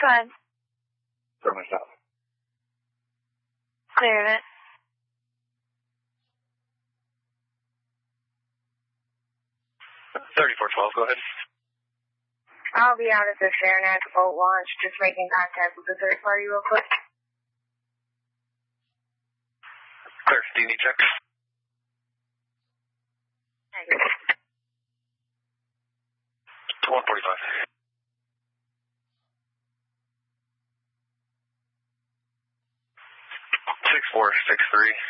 fine. For myself. Clearing it. Go ahead. I'll be out at the Saranac boat launch, just making contact with the third party real quick. Clear. Do you need check? Negative. 145. 6463.